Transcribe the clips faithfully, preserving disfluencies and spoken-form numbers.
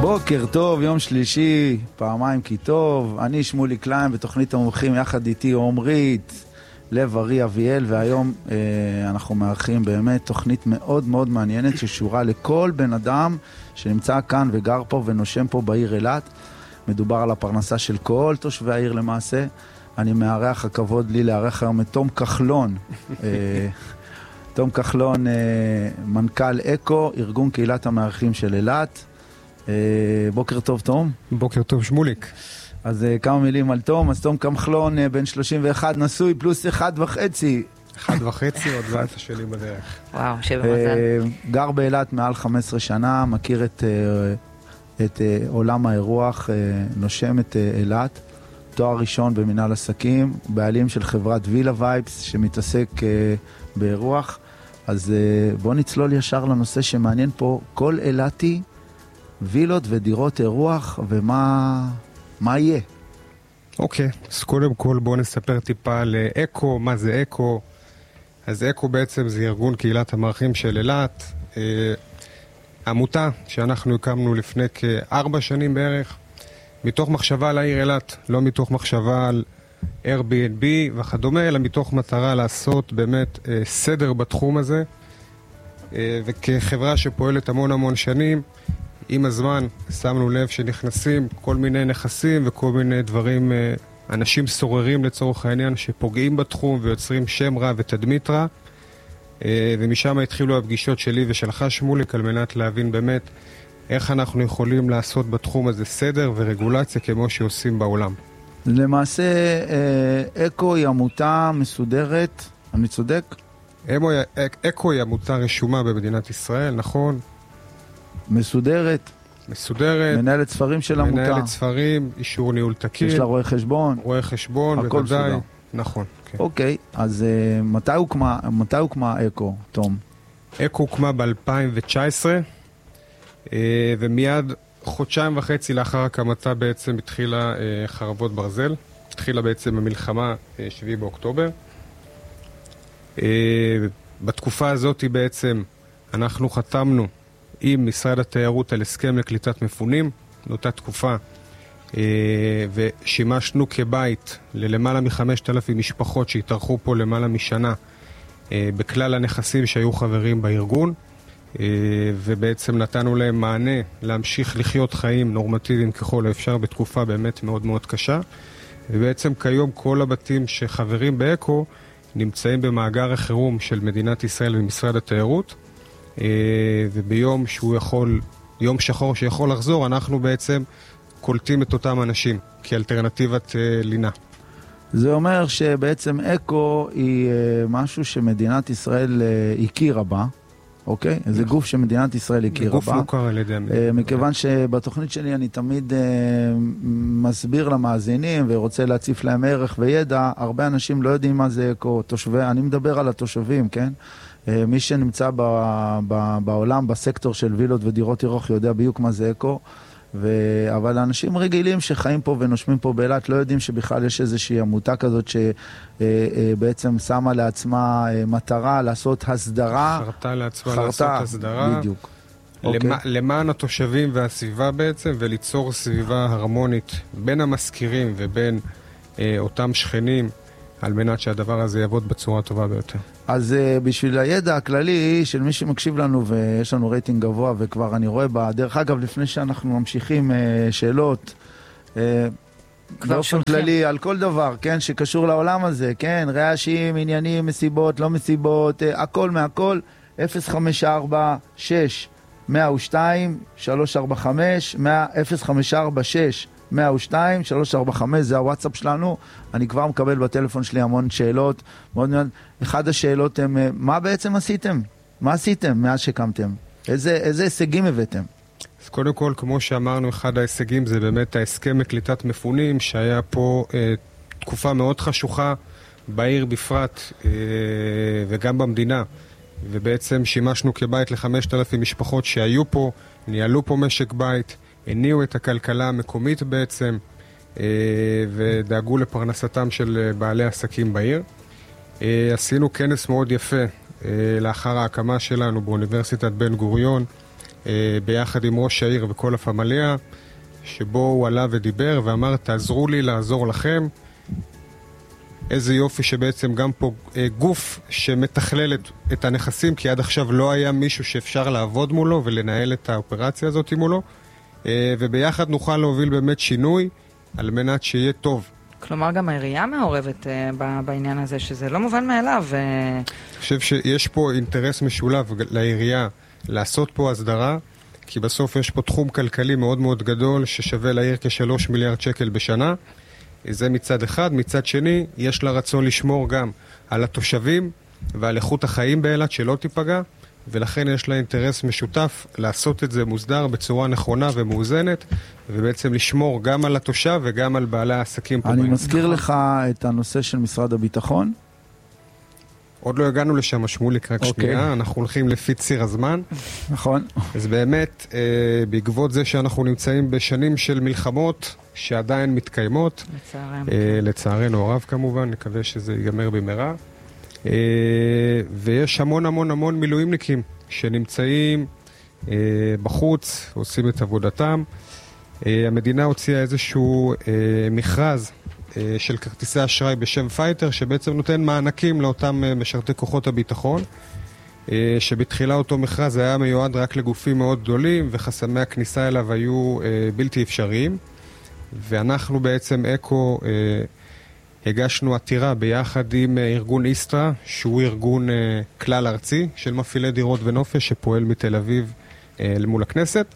בוקר טוב, יום שלישי, פעמיים כי טוב. אני שמולי קליין בתוכנית המומחים, יחד איתי עומרית, לב ארי אביאל, והיום אה, אנחנו מארחים באמת תוכנית מאוד מאוד מעניינת ששורה לכל בן אדם שנמצא כאן וגר פה ונושם פה בעיר אילת. מדובר על הפרנסה של כל תושבי העיר למעשה. אני מארח, הכבוד לי לארח היום את תום כחלון. אה, תום כחלון, אה, מנכ"ל אקו, ארגון קהילת המארחים של אילת. בוקר טוב תום. בוקר טוב שמוליק. אז כמה מילים על תום. אז תום כחלון בן שלושים ואחת, נשוי פלוס אחד וחצי. אחד וחצי, עוד ועד השלי בדרך. וואו, שבמזל. גר באילת מעל חמש עשרה שנה, מכיר את, את עולם האירוח, נושם את אילת. תואר ראשון במנהל עסקים, בעלים של חברת וילה וייבס שמתעסק באירוח. אז בוא נצלול ישר לנושא שמעניין פה כל אילתי, וילות ודירות אירוח, ומה מה יהיה? אוקיי, אז קודם כל בואו נספר טיפה על אקו, מה זה אקו. אז אקו בעצם זה ארגון קהילת המארחים של אילת, אה, עמותה שאנחנו הקמנו לפני כארבע שנים בערך, מתוך מחשבה על העיר אילת, לא מתוך מחשבה על Airbnb וכדומה, אלא מתוך מטרה לעשות באמת אה, סדר בתחום הזה, אה, וכחברה שפועלת המון המון שנים, עם הזמן שמנו לב שנכנסים כל מיני נכסים וכל מיני דברים, אנשים סוררים לצורך העניין שפוגעים בתחום ויוצרים שם רע ותדמית רע, ומשם התחילו הפגישות שלי ושלך שמוליק על מנת להבין באמת איך אנחנו יכולים לעשות בתחום הזה סדר ורגולציה כמו שעושים בעולם. למעשה אקו היא עמותה מסודרת, אני צודק? אקו היא עמותה רשומה במדינת ישראל, נכון? מסודרת, מסודרת, מנהלת ספרים של עמותה, מנהלת ספרים, אישור ניהול תקין, יש לה רואה חשבון, רואה חשבון, הכל בוודאי, סודר. נכון. כן. אוקיי, אז uh, מתי הוקמה, מתי הוקמה אקו, תום? אקו הוקמה ב-אלפיים תשע עשרה, uh, ומיד חודשיים וחצי לאחר הקמתה בעצם התחילה uh, חרבות ברזל, התחילה בעצם המלחמה uh, שביעי באוקטובר. Uh, בתקופה הזאת בעצם אנחנו חתמנו עם משרד התיירות על הסכם לקליטת מפונים, באותה תקופה, ושימשנו כבית ללמעלה מחמשת אלפים משפחות שהתארחו פה למעלה משנה בכלל הנכסים שהיו חברים בארגון, ובעצם נתנו להם מענה להמשיך לחיות חיים נורמטיביים ככל האפשר בתקופה באמת מאוד מאוד קשה, ובעצם כיום כל הבתים שחברים באקו נמצאים במאגר החירום של מדינת ישראל ומשרד התיירות, וביום שהוא יכול, יום שחור שיכול לחזור, אנחנו בעצם קולטים את אותם אנשים כאלטרנטיבת לינה. זה אומר שבעצם אקו היא משהו שמדינת ישראל הכירה בה, אוקיי? זה גוף שמדינת ישראל הכירה בה. גוף מוכר על ידי המדינה. מכיוון שבתוכנית שלי אני תמיד מסביר למאזינים ורוצה להציף להם ערך וידע, הרבה אנשים לא יודעים מה זה אקו, תושבי, אני מדבר על התושבים, כן? מי שנמצא ב, ב, בעולם, בסקטור של וילות ודירות אירוח, יודע בדיוק מה זה אקו, ו... אבל האנשים רגילים שחיים פה ונושמים פה באילת לא יודעים שבכלל יש איזושהי עמותה כזאת שבעצם שמה לעצמה מטרה לעשות הסדרה. חרטה לעצמה חרטה, לעשות הסדרה. בדיוק. למע... למען התושבים והסביבה בעצם, וליצור סביבה הרמונית בין המזכירים ובין אה, אותם שכנים, על מנת שהדבר הזה יעבוד בצורה טובה ביותר. אז uh, בשביל הידע הכללי של מי שמקשיב לנו, ויש לנו רייטינג גבוה, וכבר אני רואה בדרך אגב, לפני שאנחנו ממשיכים uh, שאלות, uh, באופן כללי על כל דבר, כן, שקשור לעולם הזה, כן, רעשים, עניינים, מסיבות, לא מסיבות, uh, הכל מהכל, אפס חמש ארבע שש מאה ושתיים שלוש ארבע חמש, אפס חמש ארבע שש מאה ושתיים שלוש ארבע חמש, זה הוואטסאפ שלנו. אני כבר מקבל בטלפון שלי המון שאלות. מאוד מאוד. אחד השאלות הם, מה בעצם עשיתם? מה עשיתם מאז שקמתם? איזה, איזה הישגים הבאתם? אז קודם כל, כמו שאמרנו, אחד ההישגים זה באמת ההסכם לקליטת מפונים, שהיה פה אה, תקופה מאוד חשוכה בעיר בפרט אה, וגם במדינה. ובעצם שימשנו כבית לחמשת אלפים משפחות שהיו פה, ניהלו פה משק בית, הניעו את הכלכלה המקומית בעצם, ודאגו לפרנסתם של בעלי עסקים בעיר. עשינו כנס מאוד יפה לאחר ההקמה שלנו באוניברסיטת בן גוריון, ביחד עם ראש העיר וכל הפמליה, שבו הוא עלה ודיבר ואמר, תעזרו לי לעזור לכם. איזה יופי שבעצם גם פה גוף שמתכלל את, את הנכסים, כי עד עכשיו לא היה מישהו שאפשר לעבוד מולו ולנהל את האופרציה הזאת מולו, וביחד נוכל להוביל באמת שינוי על מנת שיהיה טוב. כלומר, גם העירייה מעורבת בעניין הזה, שזה לא מובן מאליו. אני חושב שיש פה אינטרס משולב לעירייה לעשות פה הסדרה, כי בסוף יש פה תחום כלכלי מאוד מאוד גדול ששווה לעיר כשלוש מיליארד שקל בשנה. זה מצד אחד. מצד שני, יש לה רצון לשמור גם על התושבים ועל איכות החיים באילת שלא תיפגע, ולכן יש לה אינטרס משותף לעשות את זה מוסדר בצורה נכונה ומאוזנת, ובעצם לשמור גם על התושב וגם על בעלי העסקים פה. אני מזכיר לך את הנושא של משרד הביטחון. עוד לא הגענו לשם, שמוליק, רק שנייה, אנחנו הולכים לפי ציר הזמן. נכון. אז באמת, בעקבות זה שאנחנו נמצאים בשנים של מלחמות שעדיין מתקיימות, לצערנו הרב כמובן, נקווה שזה ייגמר במהרה, ויש המון המון המון מילואימניקים שנמצאים בחוץ, עושים את עבודתם. המדינה הוציאה איזשהו מכרז של כרטיסי אשראי בשם פייטר, שבעצם נותן מענקים לאותם משרתי כוחות הביטחון, שבתחילה אותו מכרז היה מיועד רק לגופים מאוד גדולים, וחסמי הכניסה אליו היו בלתי אפשריים. ואנחנו בעצם אקו הגשנו עתירה ביחד עם ארגון איסטרה, שהוא ארגון כלל ארצי של מפעילי דירות ונופש, שפועל מתל אביב מול הכנסת.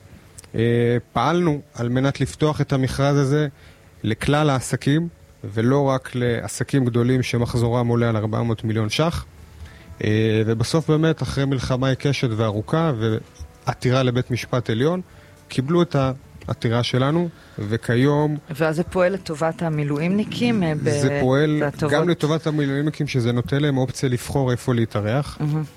פעלנו על מנת לפתוח את המכרז הזה לכלל העסקים, ולא רק לעסקים גדולים שמחזורם עולה על ארבע מאות מיליון ש"ח. ובסוף באמת, אחרי מלחמה עיקשת וארוכה ועתירה לבית משפט עליון, קיבלו את העתירה שלנו, וכיום... ואז זה פועל לטובת המילואימניקים? זה פועל גם לטובת המילואימניקים, שזה נותן להם אופציה לבחור איפה להתארח.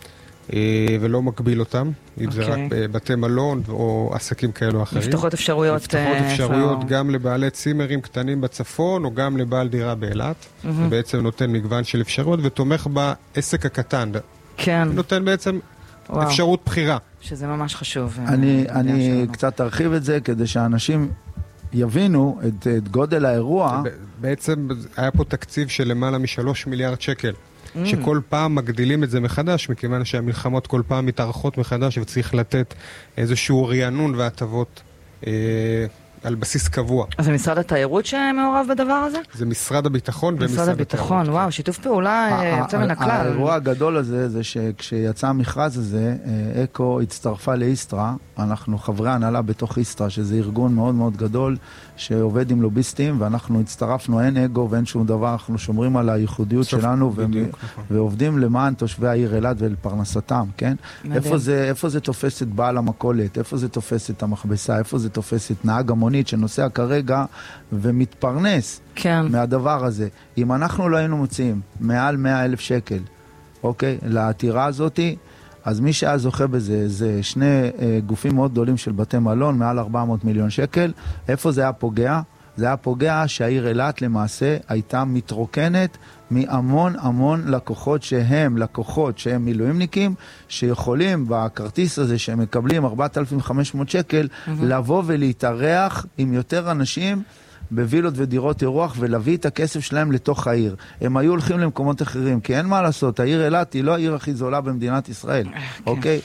ולא מקביל אותם, אם זה רק בתי מלון או עסקים כאלו או אחרים. נפתחות אפשרויות. נפתחות אפשרויות גם לבעלי צימרים קטנים בצפון, או גם לבעל דירה באילת. ובעצם נותן מגוון של אפשרויות, ותומך בעסק הקטן. כן. נותן בעצם אפשרות בחירה. שזה ממש חשוב. אני קצת ארחיב את זה, כדי שאנשים יבינו את גודל האירוע. בעצם היה פה תקציב של למעלה משלוש מיליארד שקל. שכל פעם מגדילים את זה מחדש, מכיוון שהמלחמות כל פעם מתארכות מחדש, וצריך לתת איזשהו רענון והטבות אה, על בסיס קבוע. אז זה משרד התיירות שמעורב בדבר הזה? זה משרד הביטחון ומשרד משרד הביטחון, וואו, שיתוף פעולה יוצא מן הכלל. האירוע הגדול הזה, זה שכשיצא המכרז הזה, אקו הצטרפה לאיסטרה, אנחנו חברי הנהלה בתוך איסטרה, שזה ארגון מאוד מאוד גדול, שעובד עם לוביסטים, ואנחנו הצטרפנו, אין אגו ואין שום דבר, אנחנו שומרים על הייחודיות שלנו, ועובדים למען תושבי העיר אילת ולפרנסתם, כן? איפה זה, איפה זה תופס את בעל המכולת, איפה זה תופס את המכבסה, איפה זה תופס את נהג המונית שנוסע כרגע ומתפרנס כן. מהדבר הזה. אם אנחנו לא היינו מוציאים מעל מאה אלף שקל, אוקיי, לעתירה הזאת, אז מי שהיה זוכה בזה, זה שני אה, גופים מאוד גדולים של בתי מלון, מעל ארבע מאות מיליון שקל. איפה זה היה פוגע? זה היה פוגע שהעיר אילת למעשה הייתה מתרוקנת מהמון המון לקוחות שהם, לקוחות שהם מילואימניקים, שיכולים בכרטיס הזה שהם מקבלים ארבעת אלפים וחמש מאות שקל, mm-hmm. לבוא ולהתארח עם יותר אנשים, בווילות ודירות אירוח, ולהביא את הכסף שלהם לתוך העיר. הם היו הולכים למקומות אחרים, כי אין מה לעשות, העיר אילת היא לא העיר הכי זולה במדינת ישראל, אוקיי?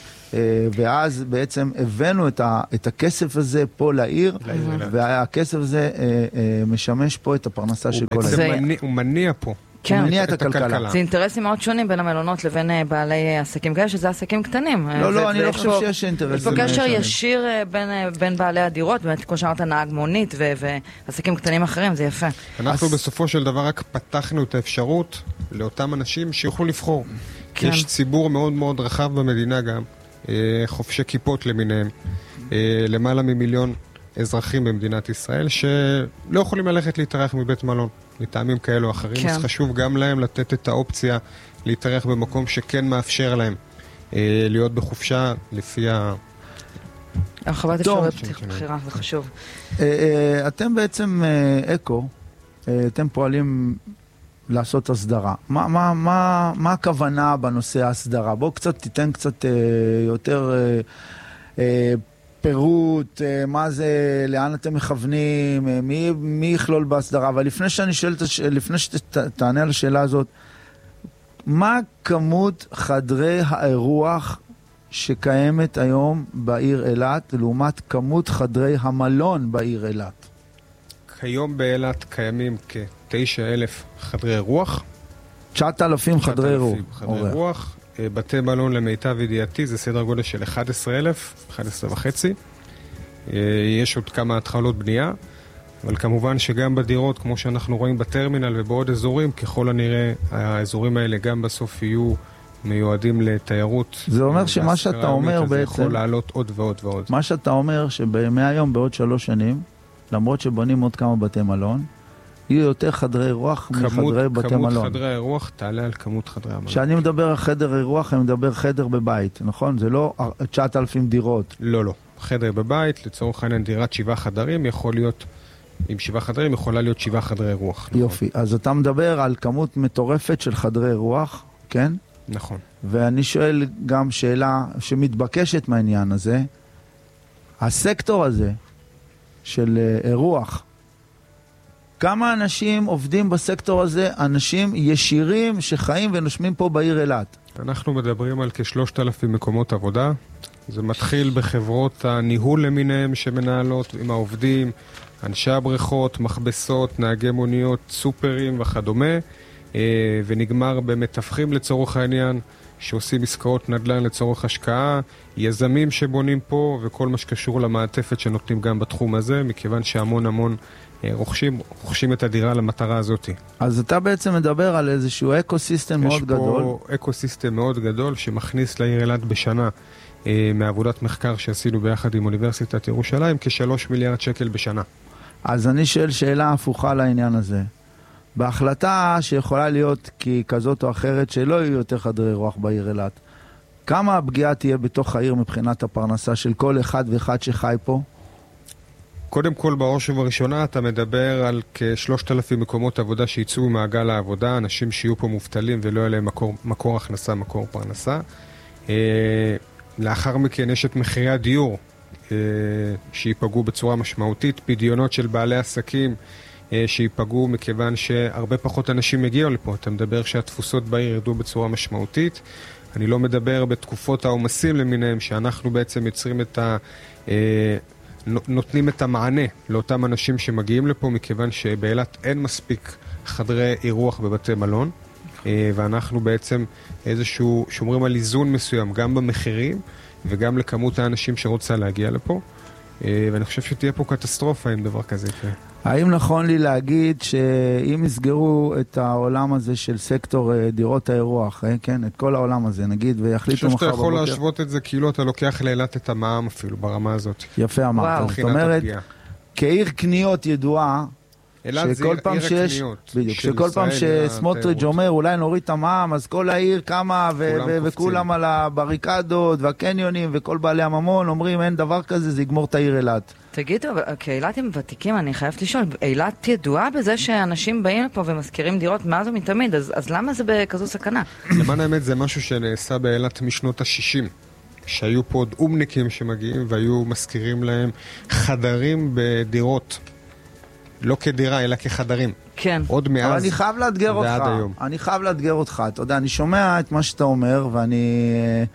ואז בעצם הבאנו את הכסף הזה פה לעיר, והכסף הזה משמש פה את הפרנסה של כל העיר. הוא מניע פה. כן, מניע את הכלכלה. זה אינטרסים מאוד שונים בין המלונות לבין בעלי עסקים כאלה, שזה עסקים קטנים. לא, לא, אני לא חושב שיש אינטרסים. יש פה קשר ישיר בין בעלי הדירות, באמת, כמו שאמרת, נהג מונית ועסקים קטנים אחרים, זה יפה. אנחנו בסופו של דבר רק פתחנו את האפשרות לאותם אנשים שיוכלו לבחור. יש ציבור מאוד מאוד רחב במדינה גם, חופשי כיפות למיניהם, למעלה ממיליון אזרחים במדינת ישראל, שלא יכולים ללכת להתארח מבית מלון. מטעמים כאלו או אחרים, כן. אז חשוב גם להם לתת את האופציה להתארח במקום שכן מאפשר להם אה, להיות בחופשה לפי ה... הרחבת אפשרות בחירה, זה חשוב. אה, אה, אתם בעצם, אה, אקו, אה, אתם פועלים לעשות הסדרה. מה, מה, מה, מה הכוונה בנושא ההסדרה? בואו קצת תיתן קצת אה, יותר... אה, אה, פירוט, מה זה, לאן אתם מכוונים, מי, מי יכלול בהסדרה, אבל לפני שאני שואל, לפני שתענה על השאלה הזאת, מה כמות חדרי האירוח שקיימת היום בעיר אילת, לעומת כמות חדרי המלון בעיר אילת? כיום באילת קיימים כ-תשעה אלף חדרי אירוח. תשעת אלפים חדרי אירוח. חדרי אירוח. בתי מלון למיטב ידיעתי זה סדר גודל של אחד עשר אלף, אחד עשר וחצי. יש עוד כמה התחלות בנייה, אבל כמובן שגם בדירות, כמו שאנחנו רואים בטרמינל ובעוד אזורים, ככל הנראה האזורים האלה גם בסוף יהיו מיועדים לתיירות. זה אומר שמה שאתה אומר בעצם... זה יכול לעלות עוד ועוד ועוד. מה שאתה אומר שמהיום בעוד שלוש שנים, למרות שבונים עוד כמה בתי מלון, יהיו יותר חדרי אירוח מחדרי בתי מלון. כמות חדרי אירוח תעלה על כמות חדרי המלון. כשאני מדבר על חדר אירוח, אני מדבר חדר בבית, נכון? זה לא תשעת אלפים דירות. לא, לא. חדר בבית, לצורך העניין דירת שבעה חדרים, יכול להיות, עם שבעה חדרים יכולה להיות שבעה חדרי אירוח. יופי. נכון. אז אתה מדבר על כמות מטורפת של חדרי אירוח, כן? נכון. ואני שואל גם שאלה שמתבקשת מהעניין הזה, הסקטור הזה של אירוח, כמה אנשים עובדים בסקטור הזה, אנשים ישירים שחיים ונושמים פה בעיר אילת? אנחנו מדברים על כשלושת אלפים מקומות עבודה. זה מתחיל בחברות הניהול למיניהם שמנהלות עם העובדים, אנשי הבריכות, מכבסות, נהגי מוניות, סופרים וכדומה, ונגמר במתווכים לצורך העניין, שעושים עסקאות נדל"ן לצורך השקעה, יזמים שבונים פה וכל מה שקשור למעטפת שנותנים גם בתחום הזה, מכיוון שהמון המון רוכשים, רוכשים את הדירה למטרה הזאת. אז אתה בעצם מדבר על איזשהו אקוסיסטם מאוד גדול. יש פה אקוסיסטם מאוד גדול שמכניס לעיר אילת בשנה, אה, מעבודת מחקר שעשינו ביחד עם אוניברסיטת ירושלים, כשלוש מיליארד שקל בשנה. אז אני שואל שאלה הפוכה לעניין הזה. בהחלטה שיכולה להיות כי כזאת או אחרת שלא יהיו יותר חדרי אירוח בעיר אילת, כמה הפגיעה תהיה בתוך העיר מבחינת הפרנסה של כל אחד ואחד שחי פה? קודם כל, בראש ובראשונה אתה מדבר על כשלושת אלפים מקומות עבודה שיצאו ממעגל העבודה, אנשים שיהיו פה מובטלים ולא יהיה להם מקור, מקור הכנסה, מקור פרנסה. אה, לאחר מכן יש את מחירי הדיור אה, שיפגעו בצורה משמעותית, פדיונות של בעלי עסקים אה, שיפגעו מכיוון שהרבה פחות אנשים הגיעו לפה. אתה מדבר שהתפוסות בעיר ירדו בצורה משמעותית. אני לא מדבר בתקופות העומסים למיניהם, שאנחנו בעצם יוצרים את ה... אה, נותנים את המענה לאותם אנשים שמגיעים לפה, מכיוון שבאילת אין מספיק חדרי אירוח בבתי מלון, ואנחנו בעצם איזשהו שומרים על איזון מסוים, גם במחירים וגם לכמות האנשים שרוצה להגיע לפה, ואני חושב שתהיה פה קטסטרופה אם דבר כזה יקרה. האם נכון לי להגיד שאם יסגרו את העולם הזה של סקטור דירות האירוח, כן, את כל העולם הזה, נגיד, ויחליטו מחר בבוקר... אני חושב שאתה יכול להשוות את זה כאילו אתה לוקח לאילת את המע"מ אפילו ברמה הזאת. יפה אמרת. זאת אומרת, כעיר קניות ידועה, שכל פעם שיש, בדיוק, שכל פעם שסמוטריץ' אומר אולי נוריד את המע"מ, אז כל העיר קמה וכולם על הבריקדות והקניונים וכל בעלי הממון אומרים אין דבר כזה, זה יגמור את העיר אילת. תגידו, כאילתים ותיקים אני חייבת לשאול, אילת ידועה בזה שאנשים באים לפה ומזכירים דירות מאז ומתמיד, אז, אז למה זה בכזו סכנה? למען האמת זה משהו שנעשה באילת משנות ה-שישים, שהיו פה עוד אומניקים שמגיעים והיו מזכירים להם חדרים בדירות. לא כדירה, אלא כחדרים. כן. עוד מאז. אבל אני חייב לאתגר אותך. היום. אני חייב לאתגר אותך. אתה יודע, אני שומע את מה שאתה אומר, ואני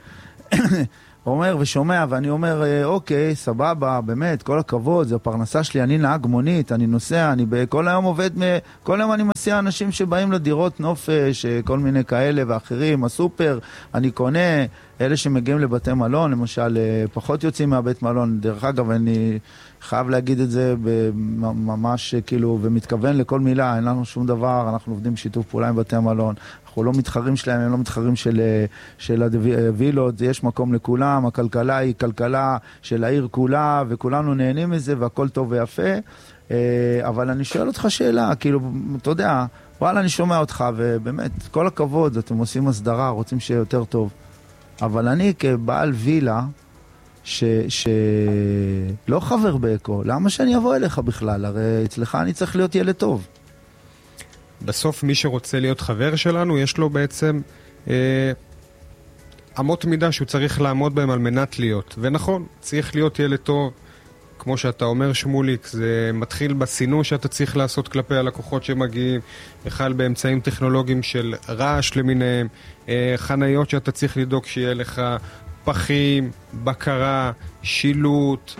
אומר ושומע, ואני אומר, אוקיי, סבבה, באמת, כל הכבוד, זה הפרנסה שלי, אני נהג מונית, אני נוסע, אני כל היום עובד, כל היום אני מסיע אנשים שבאים לדירות נופש, כל מיני כאלה ואחרים, הסופר, אני קונה, אלה שמגיעים לבתי מלון, למשל, פחות יוצאים מהבית מלון, דרך אגב, אני חייב להגיד את זה ממש כאילו, ומתכוון לכל מילה, אין לנו שום דבר, אנחנו עובדים בשיתוף פעולה עם בתי מלון, אנחנו לא מתחרים שלהם, הם לא מתחרים של, של הווילות, יש מקום לכולם, הכלכלה היא כלכלה של העיר כולה, וכולנו נהנים מזה, והכל טוב ויפה, אבל אני שואל אותך שאלה, כאילו, אתה יודע, וואלה, אני שומע אותך, ובאמת, כל הכבוד, אתם עושים הסדרה, רוצים שיהיה יותר טוב, אבל אני כבעל וילה, שלא חבר באקו, למה שאני אבוא אליך בכלל? הרי אצלך אני צריך להיות ילד טוב. בסוף מי שרוצה להיות חבר שלנו, יש לו בעצם אה, אמות מידה שהוא צריך לעמוד בהם על מנת להיות. ונכון, צריך להיות ילד טוב, כמו שאתה אומר שמוליק, זה מתחיל בסינון שאתה צריך לעשות כלפי הלקוחות שמגיעים, בכלל באמצעים טכנולוגיים של רעש למיניהם, חניות שאתה צריך לדאוג שיהיה לך, פחים, בקרה, שילוט.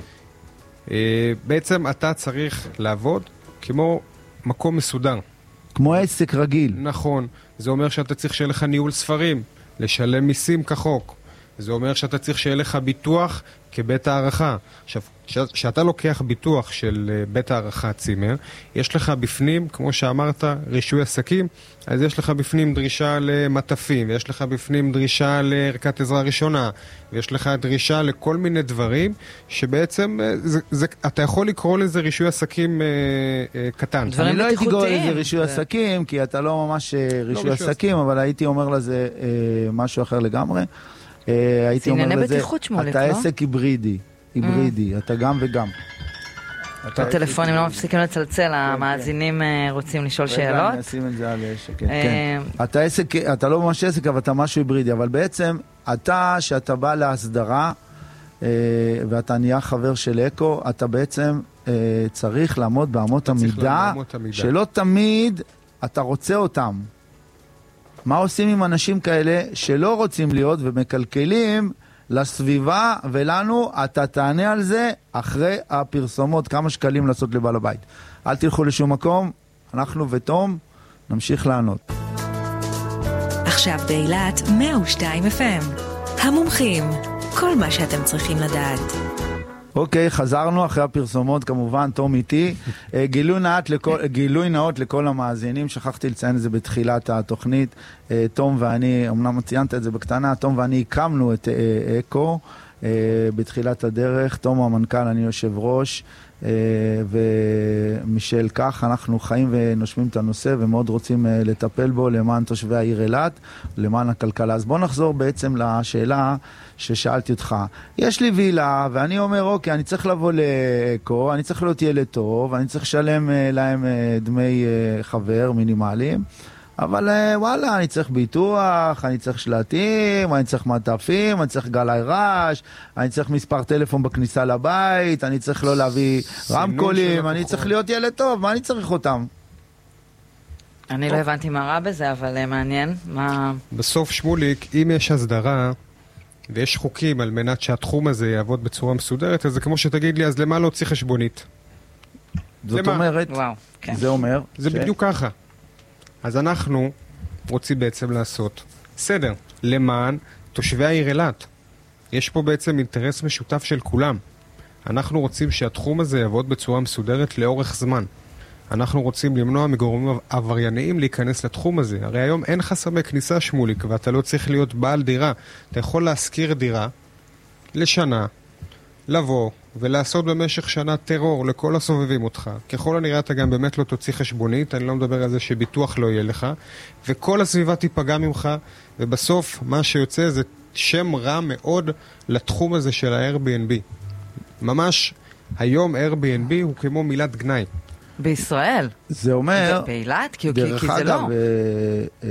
בעצם אתה צריך לעבוד כמו מקום מסודר. כמו עסק רגיל. נכון. זה אומר שאתה צריך שיהיה לך ניהול ספרים, לשלם מיסים כחוק. זה אומר שאתה צריך שיהיה לך ביטוח כבית הערכה. עכשיו, כשאתה לוקח ביטוח של בית הערכה צימר, יש לך בפנים, כמו שאמרת, רישוי עסקים, אז יש לך בפנים דרישה למטפים, ויש לך בפנים דרישה לערכת עזרה ראשונה, ויש לך דרישה לכל מיני דברים, שבעצם זה, זה, אתה יכול לקרוא לזה רישוי עסקים אה, אה, קטן. אני לא הייתי קורא לזה רישוי עסקים, כי אתה לא ממש רישוי עסקים, אבל הייתי אומר לזה אה, משהו אחר לגמרי. הייתי אומר לזה, אתה עסק היברידי, היברידי, אתה גם וגם. הטלפונים לא מפסיקים לצלצל, המאזינים רוצים לשאול שאלות. אני אשים את זה על שקט. אתה עסק, אתה לא ממש עסק, אבל אתה משהו היברידי, אבל בעצם אתה, שאתה בא להסדרה, ואתה נהיה חבר של אקו, אתה בעצם צריך לעמוד באמות המידה, שלא תמיד אתה רוצה אותם. מה עושים עם אנשים כאלה שלא רוצים להיות ומקלקלים לסביבה ולנו? אתה תענה על זה אחרי הפרסומות, כמה שקלים לעשות לבעל הבית. אל תלכו לשום מקום, אנחנו ותום נמשיך לענות. עכשיו באילת מאה ושתיים אף אם. המומחים, כל מה שאתם צריכים לדעת. אוקיי, חזרנו אחרי הפרסומות, כמובן, תום איתי. גילוי נאות לכל, גילוי נאות לכל המאזינים, שכחתי לציין את זה בתחילת התוכנית. תום ואני, אמנם ציינת את זה בקטנה, תום ואני הקמנו את אקו בתחילת הדרך. תום המנכ"ל, אני יושב ראש, ומשל כך אנחנו חיים ונושמים את הנושא ומאוד רוצים לטפל בו למען תושבי העיר אילת, למען הכלכלה. אז בוא נחזור בעצם לשאלה ששאלתי אותך. יש לי וילה ואני אומר, אוקיי, אני צריך לבוא לאקו, אני צריך להיות ילד טוב, אני צריך לשלם להם דמי חבר מינימליים, אבל וואלה, אני צריך ביטוח, אני צריך שלטים, אני צריך מטפים, אני צריך גלאי רעש, אני צריך מספר טלפון בכניסה לבית, אני צריך לא להביא רמקולים, אני צריך להיות ילד טוב, מה אני צריך אותם? אני לא הבנתי מה רע בזה, אבל מעניין. בסוף שמוליק, אם יש הסדרה ויש חוקים על מנת שהתחום הזה יעבוד בצורה מסודרת, אז זה כמו שתגיד לי, אז למה לא צריך חשבונית? זאת אומרת, זה אומר... זה בדיוק ככה. אז אנחנו רוצים בעצם לעשות סדר למען תושבי העיר אילת. יש פה בעצם אינטרס משותף של כולם. אנחנו רוצים שהתחום הזה יעבוד בצורה מסודרת לאורך זמן. אנחנו רוצים למנוע מגורמים עברייניים להיכנס לתחום הזה. הרי היום אין חסמי כניסה שמוליק, ואתה לא צריך להיות בעל דירה. אתה יכול להשכיר דירה לשנה, לבוא ולעשות במשך שנה טרור לכל הסובבים אותך. ככל הנראה אתה גם באמת לא תוציא חשבונית, אני לא מדבר על זה שביטוח לא יהיה לך, וכל הסביבה תיפגע ממך, ובסוף מה שיוצא זה שם רע מאוד לתחום הזה של ה-Airbnb. ממש היום Airbnb הוא כמו מילת גנאי. בישראל. זה אומר... באילת? כי, דרך כי, כי אגב, זה לא. אה, אה,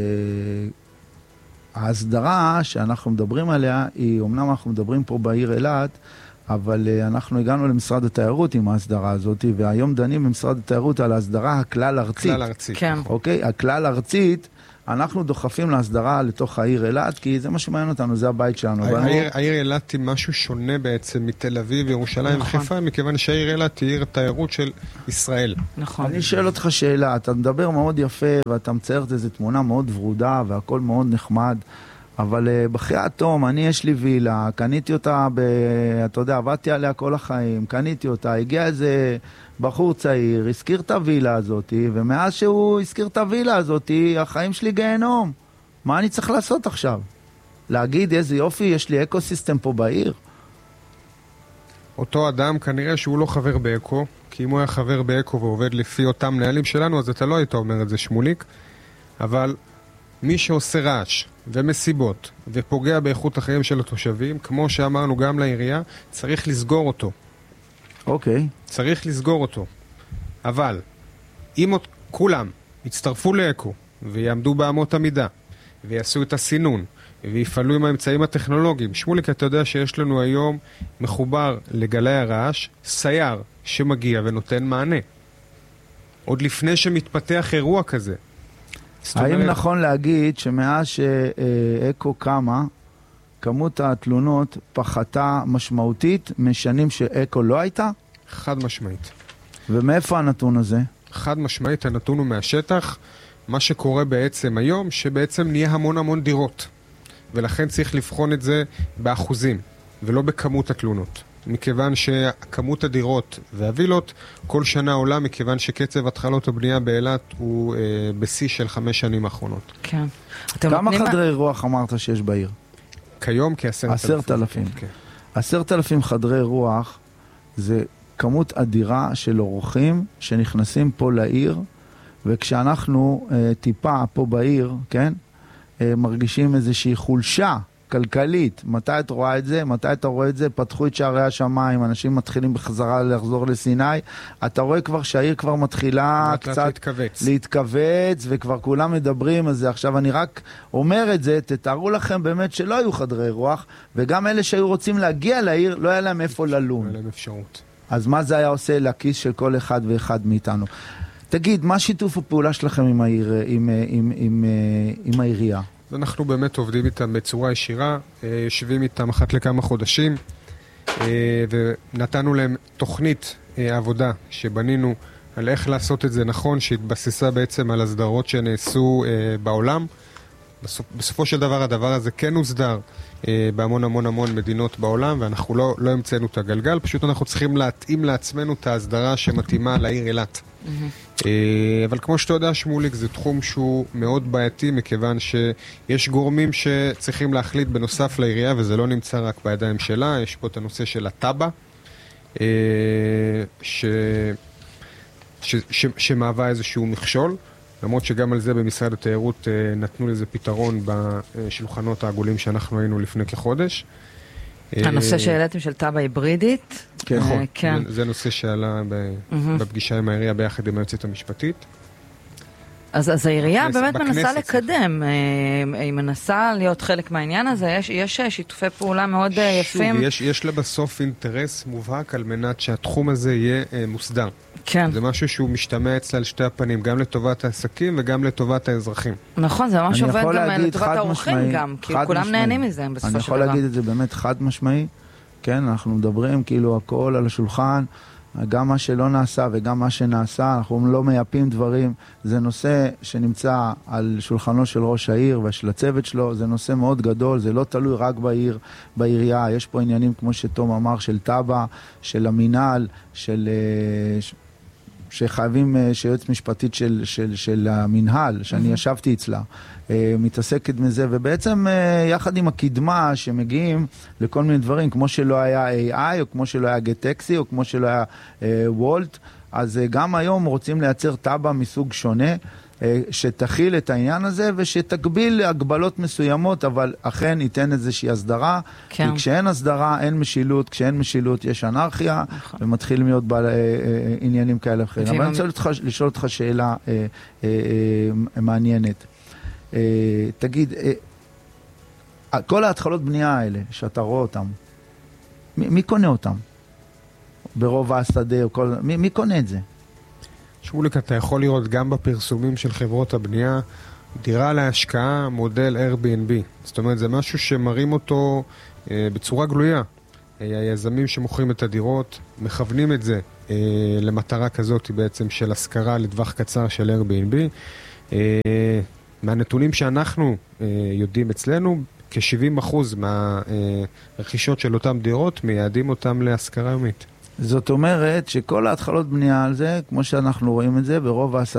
ההסדרה שאנחנו מדברים עליה, היא, אמנם אנחנו מדברים פה בעיר אילת, אבל uh, אנחנו הגענו למשרד התיירות עם ההסדרה הזאת, והיום דנים במשרד התיירות על ההסדרה הכלל ארצית. הכלל ארצית. כן. אוקיי? הכלל ארצית, אנחנו דוחפים להסדרה לתוך העיר אילת, כי זה מה שמעניין אותנו, זה הבית שלנו. העיר, העיר אילת היא משהו שונה בעצם מתל אביב, ירושלים נכון. וחיפה, מכיוון שהעיר אילת היא עיר תיירות של ישראל. נכון. אני שואל אותך שאלה, אתה מדבר מאוד יפה, ואתה מצייר את איזו תמונה מאוד ורודה, והכל מאוד נחמד, אבל uh, בחיית תום, אני יש לי וילה, קניתי אותה, ב, אתה יודע, עבדתי עליה כל החיים, קניתי אותה, הגיע איזה בחור צעיר, הזכיר את הווילה הזאת, ומאז שהוא הזכיר את הווילה הזאת, החיים שלי גיהנום. מה אני צריך לעשות עכשיו? להגיד איזה יופי, יש לי אקוסיסטם פה בעיר? אותו אדם כנראה שהוא לא חבר באקו, כי אם הוא היה חבר באקו ועובד לפי אותם נהלים שלנו, אז אתה לא היית אומר את זה שמוליק, אבל מי שעושה רעש ומסיבות ופוגע באיכות החיים של התושבים, כמו שאמרנו גם לעירייה, צריך לסגור אותו. אוקיי. צריך לסגור אותו. אבל אם כולם יצטרפו לאקו ויעמדו באמות המידה ויעשו את הסינון ויפעלו עם האמצעים הטכנולוגיים. שמוליק, אתה יודע שיש לנו היום מחובר לגלי הרעש, סייר שמגיע ונותן מענה. עוד לפני שמתפתח אירוע כזה. האם נכון להגיד שמאז שאקו קמה, כמות התלונות פחתה משמעותית משנים שאקו לא הייתה? חד משמעית. ומאיפה הנתון הזה? חד משמעית, הנתון הוא מהשטח. מה שקורה בעצם היום, שבעצם נהיה המון המון דירות. ולכן צריך לבחון את זה באחוזים, ולא בכמות התלונות. מכיוון שכמות הדירות והווילות כל שנה עולה, מכיוון שקצב התחלות הבנייה באילת הוא אה, בשיא של חמש שנים האחרונות. כן. כמה חדרי רוח אמרת שיש בעיר? כיום כעשרת אלפים. עשרת אלפים. כן. עשרת אלפים חדרי רוח זה כמות אדירה של אורחים שנכנסים פה לעיר, וכשאנחנו אה, טיפה פה בעיר, כן, אה, מרגישים איזושהי חולשה כלכלית. מתי את רואה את זה? מתי אתה רואה את זה? פתחו את שערי השמיים, אנשים מתחילים בחזרה לחזור לסיני. אתה רואה כבר שהעיר כבר מתחילה קצת להתכווץ. להתכווץ, וכבר כולם מדברים על זה. עכשיו אני רק אומר את זה, תתארו לכם באמת שלא היו חדרי רוח, וגם אלה שהיו רוצים להגיע לעיר, לא היה להם איפה ללון. לא היה להם אפשרות. אז מה זה היה עושה לכיס של כל אחד ואחד מאיתנו? תגיד, מה שיתוף הפעולה שלכם עם העיר, עם, עם, עם, עם העירייה? אנחנו באמת עובדים איתם בצורה ישירה, יושבים איתם אחת לכמה חודשים, ונתנו להם תוכנית עבודה שבנינו על איך לעשות את זה נכון, שהתבססה בעצם על הסדרות שנעשו בעולם. בסופו של דבר הדבר הזה כן הוסדר בהמון המון המון מדינות בעולם, ואנחנו לא, לא המצאנו את הגלגל, פשוט אנחנו צריכים להתאים לעצמנו את ההסדרה שמתאימה לעיר אילת. Mm-hmm. אבל כמו שאתה יודע, שמוליק, זה תחום שהוא מאוד בעייתי, מכיוון שיש גורמים שצריכים להחליט בנוסף לעירייה, וזה לא נמצא רק בידיים שלה. יש פה את הנושא של הטאבה, ש... ש... ש... שמהווה איזשהו מכשול, למרות שגם על זה במשרד התיירות נתנו לזה פתרון בשולחנות העגולים שאנחנו היינו לפני כחודש. הנושא שהעליתם של טאבה היברידית. נכון, זה נושא שעלה בפגישה עם העירייה ביחד עם היועצת המשפטית. אז העירייה באמת מנסה לקדם, היא מנסה להיות חלק מהעניין הזה, יש שיתופי פעולה מאוד יפים. יש לה בסוף אינטרס מובהק על מנת שהתחום הזה יהיה מוסדר. כן. זה משהו שהוא משתמע אצלה על שתי הפנים, גם לטובת העסקים וגם לטובת האזרחים. נכון, זה ממש עובד גם לטובת האורחים גם, כי כולם נהנים מזה בסופו של דבר. אני יכול להגיד את זה באמת חד משמעי, כן, אנחנו מדברים כאילו הכל על השולחן, גם מה שלא נעשה וגם מה שנעשה, אנחנו לא מייפים דברים, זה נושא שנמצא על שולחנו של ראש העיר ושל הצוות שלו, זה נושא מאוד גדול, זה לא תלוי רק בעיר, בעירייה, יש פה עניינים כמו שתום אמר, של טאבה, של המינהל, של... שחייבים, שיועץ משפטית של, של, של המנהל, שאני mm-hmm. ישבתי אצלה, מתעסקת מזה, ובעצם יחד עם הקדמה שמגיעים לכל מיני דברים, כמו שלא היה איי איי, או כמו שלא היה גט-טקסי, או כמו שלא היה וולט, אז גם היום רוצים לייצר טאבה מסוג שונה, שתכיל את העניין הזה, ושתקביל הגבלות מסוימות, אבל אכן ייתן איזושהי הסדרה, כן. כי כשאין הסדרה, אין משילות, כשאין משילות יש אנרכיה, נכון. ומתחילים להיות בעל, אה, אה, עניינים כאלה אחרים. אבל אני רוצה אותך, לשאול אותך שאלה אה, אה, אה, מעניינת. אה, תגיד, אה, כל ההתחלות בנייה האלה, שאתה רואה אותם, מי, מי קונה אותם? ברוב השדה, או כל, מי, מי קונה את זה? שמוליק, אתה יכול לראות גם בפרסומים של חברות הבנייה, דירה להשקעה, מודל Airbnb. זאת אומרת, זה משהו שמראים אותו אה, בצורה גלויה. אה, היזמים שמוכרים את הדירות, מכוונים את זה אה, למטרה כזאת בעצם של השכרה לטווח קצר של Airbnb. אה, מהנתונים שאנחנו אה, יודעים אצלנו, כ-שבעים אחוז מהרכישות של אותם דירות מייעדים אותם להשכרה יומית. זאת אומרת שכל ההתחלות בנייה על זה, כמו שאנחנו רואים את זה, ברוב